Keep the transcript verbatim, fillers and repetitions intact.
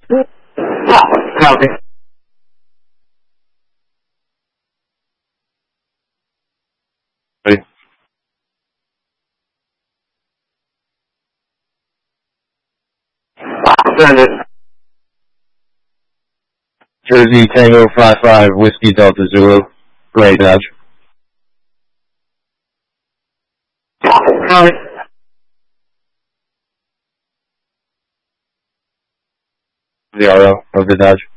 Copy. Ready. Send it. Jersey Tango five five Whiskey Delta Zulu. Great, Dodge. Copy. The R O of the Dodge.